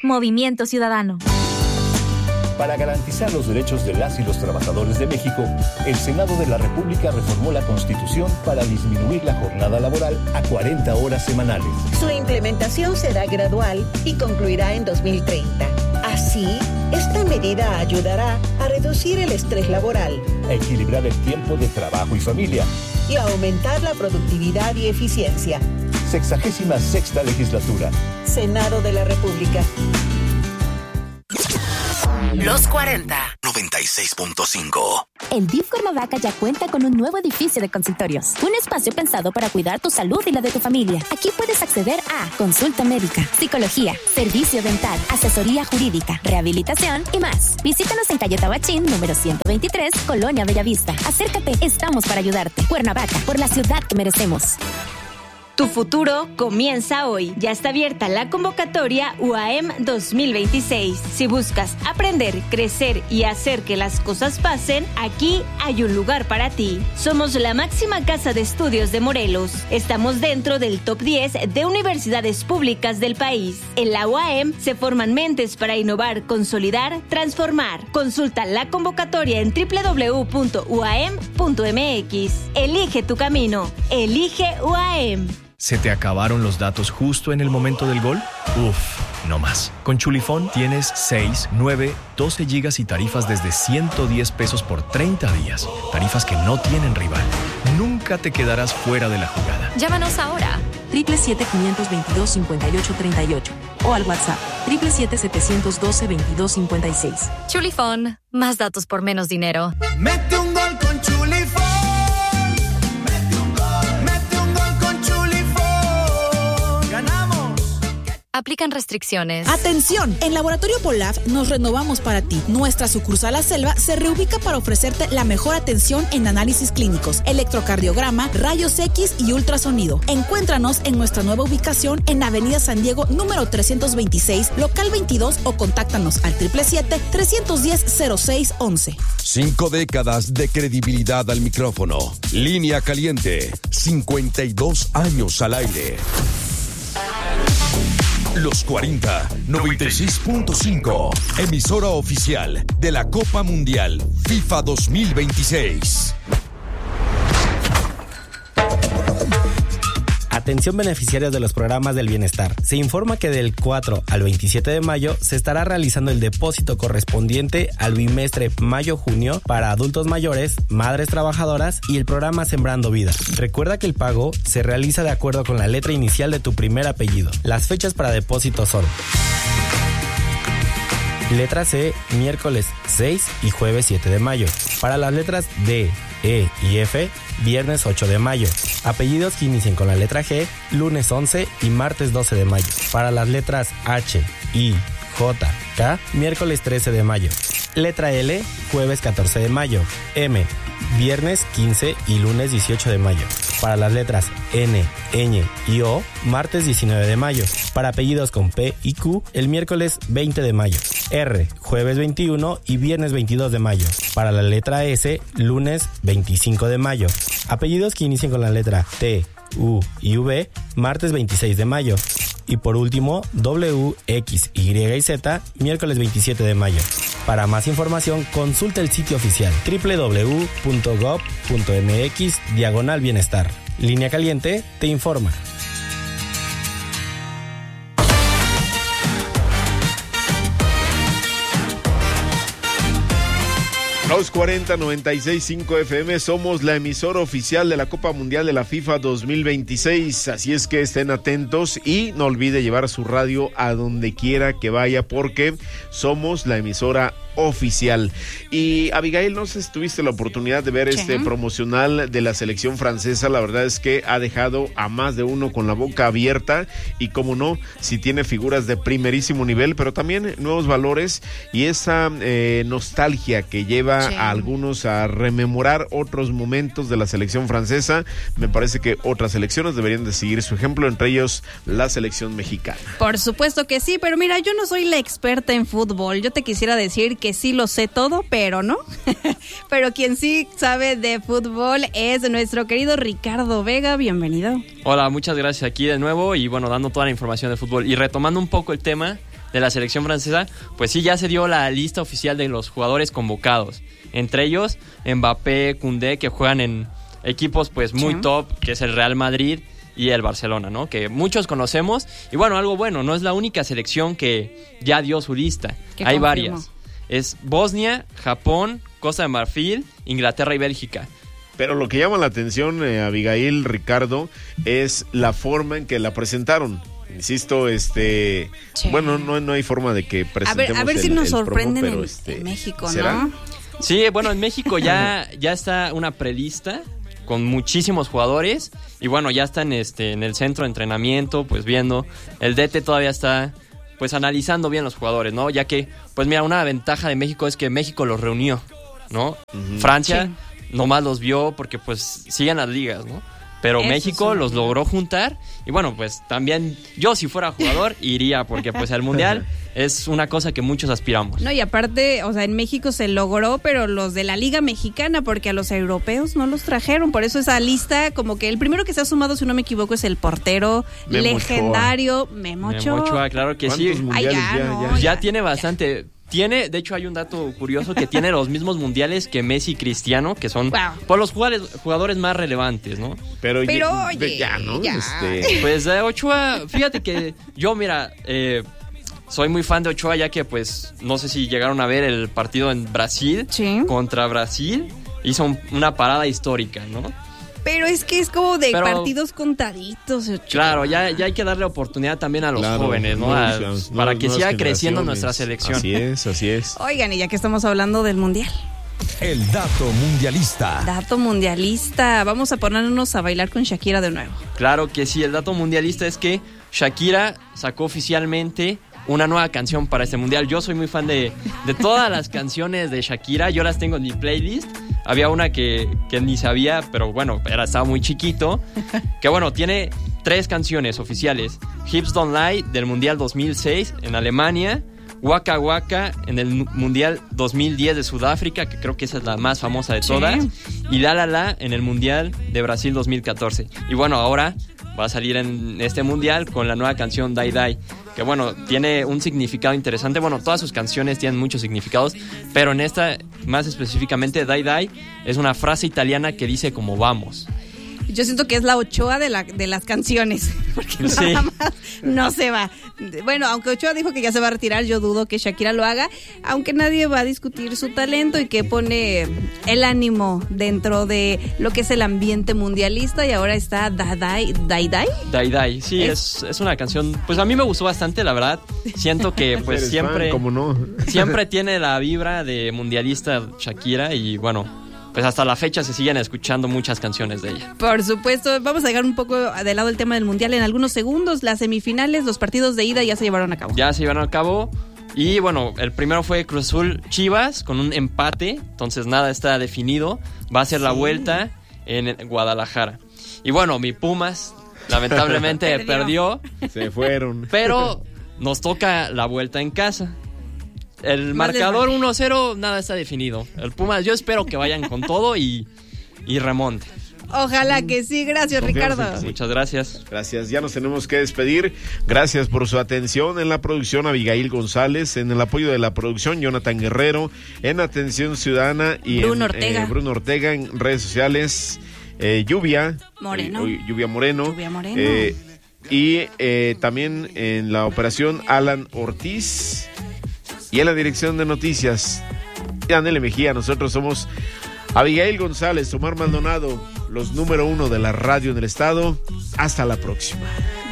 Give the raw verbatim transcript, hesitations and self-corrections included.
Movimiento Ciudadano. Para garantizar los derechos de las y los trabajadores de México, el Senado de la República reformó la Constitución para disminuir la jornada laboral a cuarenta horas semanales. Su implementación será gradual y concluirá en dos mil treinta. Así, esta medida ayudará a reducir el estrés laboral, a equilibrar el tiempo de trabajo y familia y a aumentar la productividad y eficiencia. Sexagésima sexta legislatura. Senado de la República. Los cuarenta. noventa y seis punto cinco. El D I F Cuernavaca ya cuenta con un nuevo edificio de consultorios. Un espacio pensado para cuidar tu salud y la de tu familia. Aquí puedes acceder a consulta médica, psicología, servicio dental, asesoría jurídica, rehabilitación y más. Visítanos en calle Tabachín, número ciento veintitrés, Colonia Bellavista. Acércate, estamos para ayudarte. Cuernavaca, por la ciudad que merecemos. Tu futuro comienza hoy. Ya está abierta la convocatoria U A M dos mil veintiséis. Si buscas aprender, crecer y hacer que las cosas pasen, aquí hay un lugar para ti. Somos la máxima casa de estudios de Morelos. Estamos dentro del top diez de universidades públicas del país. En la U A M se forman mentes para innovar, consolidar, transformar. Consulta la convocatoria en doble u doble u doble u punto u a m punto m x. Elige tu camino. Elige U A M. ¿Se te acabaron los datos justo en el momento del gol? Uf, no más. Con Chulifón tienes seis, nueve, doce gigas y tarifas desde ciento diez pesos por treinta días. Tarifas que no tienen rival. Nunca te quedarás fuera de la jugada. Llámanos ahora. siete siete siete, cinco dos dos, cinco ocho tres ocho o al WhatsApp siete siete siete, siete uno dos, veintidós cincuenta y seis. Chulifón, más datos por menos dinero. Mete un gol con Chulifón. Aplican restricciones. ¡Atención! En Laboratorio Polaf nos renovamos para ti. Nuestra sucursal La Selva se reubica para ofrecerte la mejor atención en análisis clínicos, electrocardiograma, rayos X y ultrasonido. Encuéntranos en nuestra nueva ubicación en Avenida San Diego, número trescientos veintiséis, local veintidós, o contáctanos al siete siete siete, tres uno cero, cero seis once. Cinco décadas de credibilidad al micrófono. Línea Caliente. cincuenta y dos años al aire. Los cuarenta, noventa y seis punto cinco, emisora oficial de la Copa Mundial FIFA dos mil veintiséis. Atención beneficiarios de los programas del bienestar. Se informa que del cuatro al veintisiete de mayo se estará realizando el depósito correspondiente al bimestre mayo-junio para adultos mayores, madres trabajadoras y el programa Sembrando Vida. Recuerda que el pago se realiza de acuerdo con la letra inicial de tu primer apellido. Las fechas para depósito son: letra C, miércoles seis y jueves siete de mayo. Para las letras D, E y F, viernes ocho de mayo. Apellidos que inicien con la letra G, lunes once y martes doce de mayo. Para las letras H, I, J, K, miércoles trece de mayo. Letra L, jueves catorce de mayo. M, viernes quince y lunes dieciocho de mayo. Para las letras N, Ñ y O, martes diecinueve de mayo. Para apellidos con P y Q, el miércoles veinte de mayo. R, jueves veintiuno y viernes veintidós de mayo. Para la letra S, lunes veinticinco de mayo. Apellidos que inicien con la letra T, U y V, martes veintiséis de mayo. Y por último, W, X, Y y Z, miércoles veintisiete de mayo. Para más información, consulta el sitio oficial doble u doble u doble u punto gob punto m x diagonal bienestar. Línea Caliente te informa. Los cuarenta, noventa y seis punto cinco F M, somos la emisora oficial de la Copa Mundial de la FIFA dos mil veintiséis, así es que estén atentos y no olvide llevar su radio a donde quiera que vaya, porque somos la emisora oficial. Y Abigail, no sé si tuviste la oportunidad de ver sí. este promocional de la selección francesa. La verdad es que ha dejado a más de uno con la boca abierta, y como no, si tiene figuras de primerísimo nivel, pero también nuevos valores y esa eh, nostalgia que lleva sí. a algunos a rememorar otros momentos de la selección francesa. Me parece que otras selecciones deberían de seguir su ejemplo, entre ellos la selección mexicana. Por supuesto que sí, pero mira, yo no soy la experta en fútbol. Yo te quisiera decir que sí lo sé todo, pero no. Pero quien sí sabe de fútbol es nuestro querido Ricardo Vega. Bienvenido. Hola, muchas gracias aquí de nuevo y bueno, dando toda la información de fútbol y retomando un poco el tema. de la selección francesa, pues sí, ya se dio la lista oficial de los jugadores convocados. Entre ellos, Mbappé, Koundé, que juegan en equipos pues muy sí. top, que es el Real Madrid y el Barcelona, ¿no? Que muchos conocemos. Y bueno, algo bueno, no es la única selección que ya dio su lista. Hay confirmo. varias. Es Bosnia, Japón, Costa de Marfil, Inglaterra y Bélgica. Pero lo que llama la atención, eh, Abigail, Ricardo, es la forma en que la presentaron. Insisto, este, sí. bueno, no, no hay forma de que presentemos. A ver, a ver el, si nos el sorprenden promo, pero, en, este, en México, ¿será? ¿no? Sí, bueno, en México ya, ya está una prelista con muchísimos jugadores y bueno, ya están este, en el centro de entrenamiento, pues viendo. El D T todavía está pues analizando bien los jugadores, ¿no? Ya que, pues mira, una ventaja de México es que México los reunió, ¿no? Uh-huh. Francia sí. nomás los vio porque pues siguen las ligas, ¿no? Pero Eso México los logró juntar y bueno, pues también yo si fuera jugador iría porque pues el Mundial es una cosa que muchos aspiramos. No, y aparte, o sea, en México se logró, pero los de la Liga Mexicana, porque a los europeos no los trajeron, por eso esa lista, como que el primero que se ha sumado, si no me equivoco, es el portero Memo legendario Ochoa. Memo Ochoa. Memo Ochoa, claro que sí. Ay, ya, ya, no, ya, ya, ya tiene bastante... Ya. Tiene, de hecho hay un dato curioso que tiene los mismos mundiales que Messi y Cristiano, que son wow. por los jugadores, jugadores más relevantes, ¿no? Pero, Pero ya, oye, ya, ¿no? Ya. Este... Pues eh, Ochoa, fíjate que yo, mira, eh, soy muy fan de Ochoa, ya que pues no sé si llegaron a ver el partido en Brasil ¿Sí? contra Brasil, hizo un, una parada histórica, ¿no? Pero es que es como de Pero, partidos contaditos. Ochoa. Claro, ya, ya hay que darle oportunidad también a los claro, jóvenes, ¿no? Nuevas, a, nuevas, para que siga creciendo generaciones. nuestra selección. Así es, así es. Oigan, y ya que estamos hablando del Mundial. El dato mundialista. Dato mundialista. Vamos a ponernos a bailar con Shakira de nuevo. Claro que sí, el dato mundialista es que Shakira sacó oficialmente una nueva canción para este mundial. Yo soy muy fan de, de todas las canciones de Shakira, yo las tengo en mi playlist. Había una que, que ni sabía, pero bueno, era, estaba muy chiquito. Que bueno, tiene tres canciones oficiales. Hips Don't Lie del Mundial dos mil seis en Alemania. Waka Waka en el Mundial dos mil diez de Sudáfrica, que creo que esa es la más famosa de todas. Sí. Y La La La en el Mundial de Brasil dos mil catorce. Y bueno, ahora va a salir en este Mundial con la nueva canción Die Die, que bueno, tiene un significado interesante. Bueno, todas sus canciones tienen muchos significados, pero en esta, más específicamente, Die Die, es una frase italiana que dice como vamos. Yo siento que es la Ochoa de, la, de las canciones, porque sí. nada más no se va. Bueno, aunque Ochoa dijo que ya se va a retirar, yo dudo que Shakira lo haga, aunque nadie va a discutir su talento y que pone el ánimo dentro de lo que es el ambiente mundialista. Y ahora está Die Die. ¿Die Die? Die Die, sí, es, es, es una canción, pues a mí me gustó bastante, la verdad. Siento que pues siempre, fan, ¿cómo no? siempre tiene la vibra de mundialista Shakira y bueno, pues hasta la fecha se siguen escuchando muchas canciones de ella. Por supuesto, vamos a dejar un poco de lado el tema del Mundial en algunos segundos. Las semifinales, los partidos de ida ya se llevaron a cabo. Ya se llevaron a cabo y bueno, el primero fue Cruz Azul Chivas con un empate, entonces nada está definido. Va a ser sí. la vuelta en Guadalajara. Y bueno, mi Pumas lamentablemente perdió. Se fueron. Pero nos toca la vuelta en casa. El marcador uno cero, nada está definido. El Pumas, yo espero que vayan con todo y, y remonte. Ojalá que sí, gracias Ricardo. Sí. Muchas gracias. Gracias, ya nos tenemos que despedir. Gracias por su atención. En la producción, Abigail González. En el apoyo de la producción, Jonathan Guerrero. En atención ciudadana y Bruno en, Ortega. Eh, Bruno Ortega. En redes sociales, eh, Lluvia Moreno. Eh, Lluvia Moreno. Lluvia Moreno. Eh, y eh, también en la operación, Alan Ortiz. Y en la dirección de noticias, Daniel Mejía. Nosotros somos Abigail González, Omar Maldonado, los número uno de la radio en el estado. Hasta la próxima.